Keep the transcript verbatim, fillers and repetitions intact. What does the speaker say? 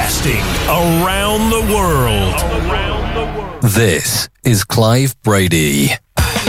Broadcasting around the world. This is Clive Brady.